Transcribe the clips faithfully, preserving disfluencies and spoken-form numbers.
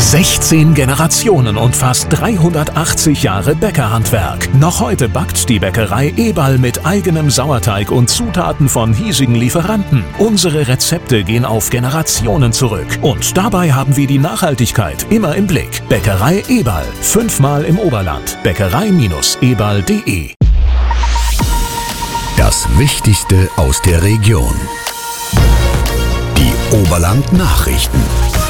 sechzehn Generationen und fast dreihundertachtzig Jahre Bäckerhandwerk. Noch heute backt die Bäckerei Eberl mit eigenem Sauerteig und Zutaten von hiesigen Lieferanten. Unsere Rezepte gehen auf Generationen zurück. Und dabei haben wir die Nachhaltigkeit immer im Blick. Bäckerei Eberl. Fünfmal im Oberland. Bäckerei eberl punkt de. Das Wichtigste aus der Region. Die Oberland-Nachrichten.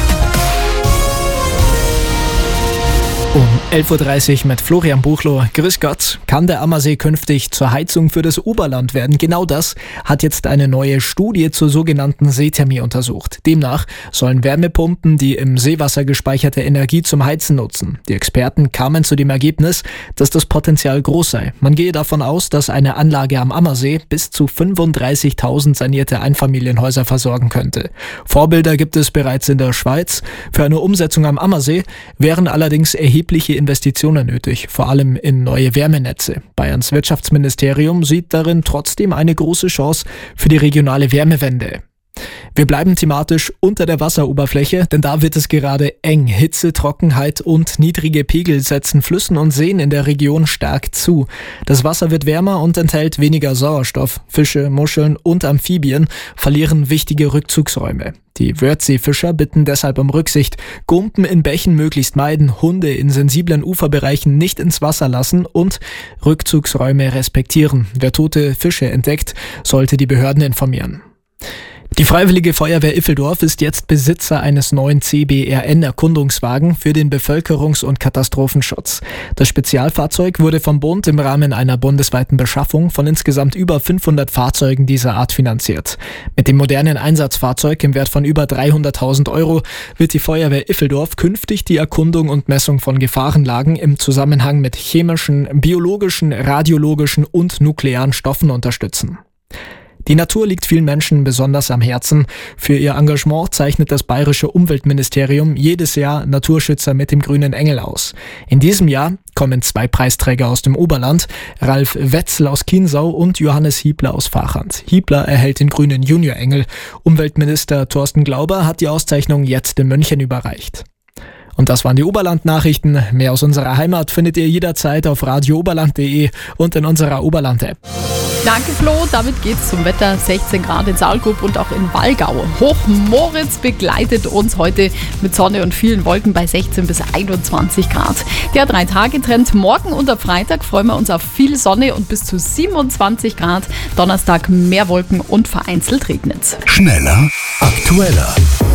Um elf Uhr dreißig mit Florian Buchloh. Grüß Gott. Kann der Ammersee künftig zur Heizung für das Oberland werden? Genau das hat jetzt eine neue Studie zur sogenannten Seethermie untersucht. Demnach sollen Wärmepumpen die im Seewasser gespeicherte Energie zum Heizen nutzen. Die Experten kamen zu dem Ergebnis, dass das Potenzial groß sei. Man gehe davon aus, dass eine Anlage am Ammersee bis zu fünfunddreißigtausend sanierte Einfamilienhäuser versorgen könnte. Vorbilder gibt es bereits in der Schweiz. Für eine Umsetzung am Ammersee wären allerdings erhebliche Investitionen nötig, vor allem in neue Wärmenetze. Bayerns Wirtschaftsministerium sieht darin trotzdem eine große Chance für die regionale Wärmewende. Wir bleiben thematisch unter der Wasseroberfläche, denn da wird es gerade eng. Hitze, Trockenheit und niedrige Pegel setzen Flüssen und Seen in der Region stark zu. Das Wasser wird wärmer und enthält weniger Sauerstoff. Fische, Muscheln und Amphibien verlieren wichtige Rückzugsräume. Die Wörthseefischer bitten deshalb um Rücksicht, Gumpen in Bächen möglichst meiden, Hunde in sensiblen Uferbereichen nicht ins Wasser lassen und Rückzugsräume respektieren. Wer tote Fische entdeckt, sollte die Behörden informieren. Die Freiwillige Feuerwehr Iffeldorf ist jetzt Besitzer eines neuen C B R N-Erkundungswagen für den Bevölkerungs- und Katastrophenschutz. Das Spezialfahrzeug wurde vom Bund im Rahmen einer bundesweiten Beschaffung von insgesamt über fünfhundert Fahrzeugen dieser Art finanziert. Mit dem modernen Einsatzfahrzeug im Wert von über dreihunderttausend Euro wird die Feuerwehr Iffeldorf künftig die Erkundung und Messung von Gefahrenlagen im Zusammenhang mit chemischen, biologischen, radiologischen und nuklearen Stoffen unterstützen. Die Natur liegt vielen Menschen besonders am Herzen. Für ihr Engagement zeichnet das Bayerische Umweltministerium jedes Jahr Naturschützer mit dem grünen Engel aus. In diesem Jahr kommen zwei Preisträger aus dem Oberland, Ralf Wetzel aus Chiemsau und Johannes Hiebler aus Vachand. Hiebler erhält den grünen Juniorengel. Umweltminister Thorsten Glauber hat die Auszeichnung jetzt in München überreicht. Und das waren die Oberland-Nachrichten. Mehr aus unserer Heimat findet ihr jederzeit auf radio oberland punkt de und in unserer Oberland-App. Danke Flo, damit geht's zum Wetter. sechzehn Grad in Saalgrub und auch in Wallgau. Hochmoritz begleitet uns heute mit Sonne und vielen Wolken bei sechzehn bis einundzwanzig Grad. Der Drei-Tage-Trend morgen und am Freitag freuen wir uns auf viel Sonne und bis zu siebenundzwanzig Grad. Donnerstag mehr Wolken und vereinzelt regnet's. Schneller, aktueller.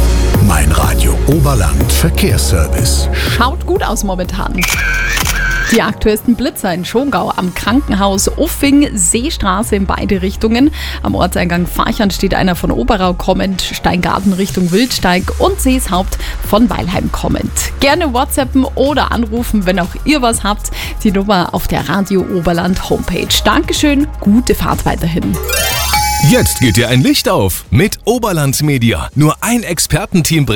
Mein Radio Oberland Verkehrsservice. Schaut gut aus momentan. Die aktuellsten Blitzer in Schongau am Krankenhaus Uffing, Seestraße in beide Richtungen. Am Ortseingang Farchan steht einer von Oberau kommend, Steingarten Richtung Wildsteig und Seeshaupt von Weilheim kommend. Gerne WhatsAppen oder anrufen, wenn auch ihr was habt. Die Nummer auf der Radio Oberland Homepage. Dankeschön, gute Fahrt weiterhin. Jetzt geht dir ein Licht auf mit Oberland Media. Nur ein Expertenteam bringt